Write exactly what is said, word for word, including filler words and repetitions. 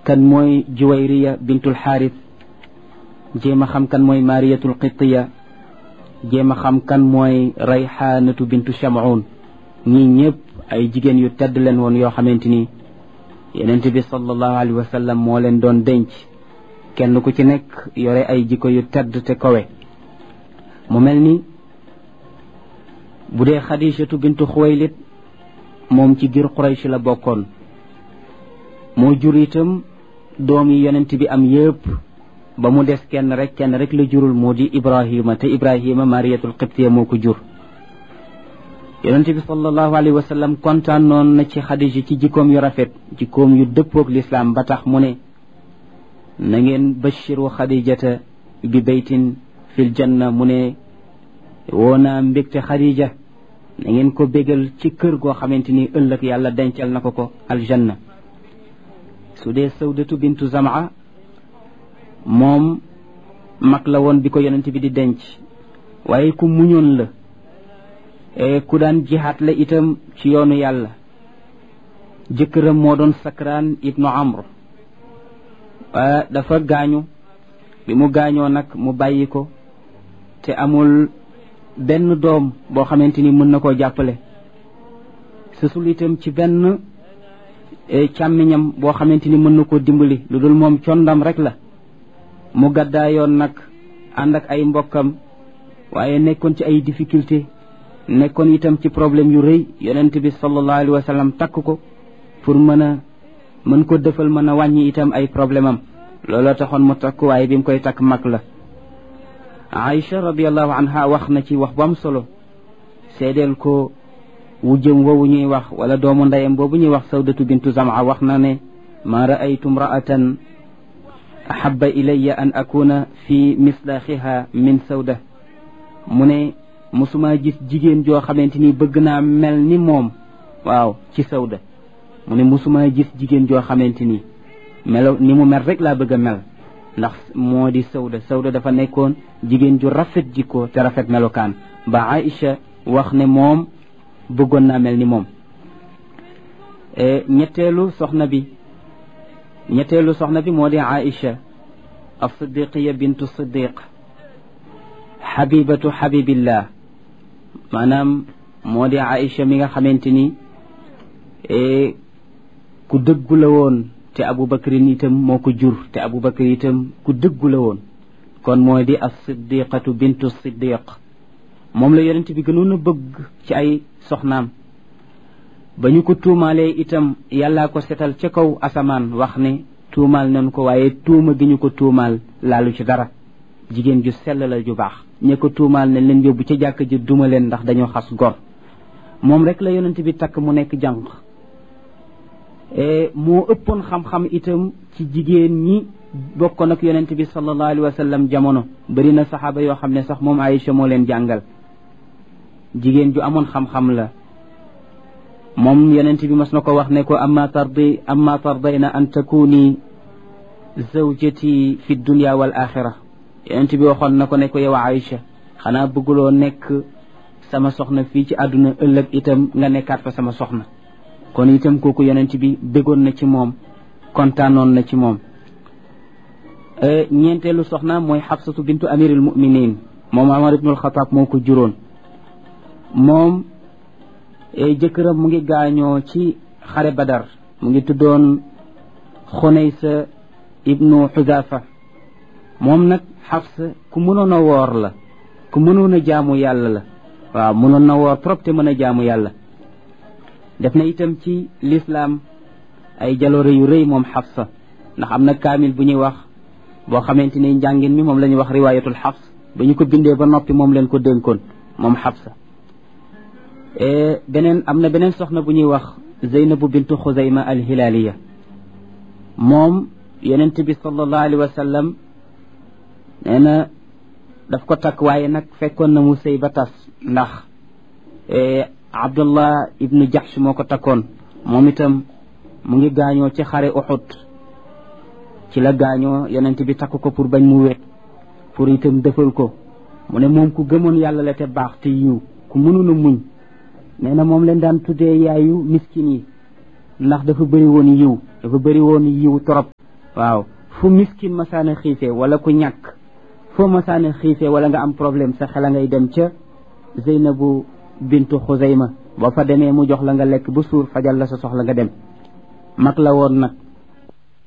kan mooy Juwayriya bintul Xaaris jéem a xam kan mooy Mariyatul Qibtiya jéem a xam kan mooy Rayxaanatu bintu Shamuun ñii ñëpp ay jigéen yu tedd leen woon yoo xamante ni Yonent bi sallallahu alayhi wa sallam moo leen doon denc kenn ku ci nekk yore ay jikko yu tedd te kowe mu mel ni bu dee Xadijatu bintu Xuwaylid moom ci giir Quraysh la bokkoon moo jur itam doom yi Yonent bi am yëpp ba mu des kenn rek kenn rek la jurul moo di Ibrahima te Ibrahima Mariyatul Qibtiya moo ko jur Yonent bi sallallahu alayhi wa sallam kontaan noon na ci Xadija ci jikkoom yu rafet jikkoom yu dëppoog lislaam ba tax mu ne na ngeen bashiru Xadijata bi baytin fil janna mu ne woo naa mbégte Xadija na ngeen ko bégal ci kër goo xamante ni ëllëg yàlla dencal na ko ko aljanna su dee Sawdatu bintu Zamaa moom mag la woon bi ko Yonent bi di denc waaye ku muñoon la ku daan jihaat la itam ci yoonu yàlla jëkkëram moo doon Sakraan ibnu Amr dafa gaañu bi mu gaañoo nag mu bàyyi ko te amul benn doom boo xamante ni mën na koo jàppale sësul itam ci benn càmmiñam boo xamante ni mën na koo dimbali lu dul moom condam rek la mu gàddaayoon nag ànd ak ay mbokkam waaye nekkoon ci ay difficulté nekkoon itam ci problème yu rëy Yonent bi sallallahu alayhi wa sallam takk ko pour mën a mën ko defal mën a wàññi itam ay problème am looloo taxoon mu takk waaye bi mu koy takk mag la Aïcha radiallahu anha wax na ci wax bu am solo seedeel ko wujjëm woowu ñuy wax wala doomu ndeyam boobu ñuy wax Sawdatu bintu Zamaa wax na ne ma raaytu mraatan ahaba ilayya an akuna fi mislaxiha min Sawda mu ne musuma gis jigéen joo xamante ni bëgg naa mel ni moom waaw ci Sawda mu ne musuma gis jigéen joo xamante ni melo ni mu mel rek laa bëgg a mel ndax moo di Sawda Sawda dafa nekkoon jigéen ju rafet jikko te rafet melokaan ba Aïcha wax ne moom bëggoon naa mel ni moom ñetteelu soxna bi ñetteelu soxna bi moo di Aïcha as-Siddiqiya bintu Siddiq xabibatu xabibillah maanaam moo di Aïcha mi nga xamante ni ku dëggu la woon te Abubakrin itam moo ko jur te Abubakar itam ku dëggu la woon kon mooy di as-Siddiqatu bintu Siddiq moom la Yonent bi gënoon a bëgg ci ay soxnaam ba ñu ko tuumaalee itam yàllaa ko setal ca kaw asamaan wax ne tuumaal nañ ko waaye tuuma gi ñu ko tuumaal laalu ci dara jigéen ju sell la ju baax ñe ko tuumaal nañ leen yóbbu ca jàkk ji duma leen ndax dañoo xas gor moom rek la Yonent bi takk mu nekk jànq moo ëppoon xam-xam itam ci jigéen ñi bokkoon ak Yonent bi sallallahu alayhi wa sallam jamono bari na saxaaba yoo xam ne sax moom Aïcha moo leen jàngal jigéen ju amoon xam-xam la moom Yonent bi mas na ko wax ne ko amma tardi amma tardayna an takuni zawjati fi dunya wal axira Yonent bi waxoon na ko ne ko yow Aïcha xanaa bëgguloo nekk sama soxna fii ci àdduna ëllëg itam nga nekkaat fa sama soxna kon itam kooku Yonent bi bëggoon na ci moom kontaanoon na ci moom ñeenteelu soxna mooy Xafsatu bintu amiril muminin moom Umar ibnul Xataab moo ko juróon moom jëkkëram mu ngi gaañoo ci xare Badar mu ngi tuddoon Xunaysa ibnu Xudaafa moom nag Xafsa ku mënoon a woor la ku mënoon a jaamu yàlla la waaw mënoon na woor trop te mën a jaamu yàlla def na itam ci lislaam ay jaloore yu rëy moom Xafsa ndax am na kaamil bu ñuy wax boo xamante ni njàngin mi moom la ñuy wax riwaayatul Xafs ba ñu ko bindee ba noppi moom leen ko dénkoon moom Xafsa beneen am na beneen soxna bu ñuy wax Zeynabu bintu Xuzayma al-Hilaaliya moom Yonent bi sallallahu alayhi wa sallam nee na daf ko takk waaye nag fekkoon na mu sëy ba tas ndax Abdullah ibnu Jahsh moo ko takkoon moom itam mu ngi gaañoo ci xare Uhud ci la gaañoo Yonent bi takk ko pour bañ mu wet pour itam defal ko mu ne moom ku gëmoon yàlla la te baax te yiw ku mënoon a muñ nee na moom leen daan tuddee yaayu miskin yi ndax dafa bëri woon yiw dafa bëri woon yiw trop waaw fu miskin masaana xiifee wala ku ñàkk foo masaana xiifee wala nga am problème sa xel a ngay dem ca Zeynabu bintu Xuzayma boo fa demee mu jox la nga lekk bu suur fajal la sa soxla nga dem mag la woon nag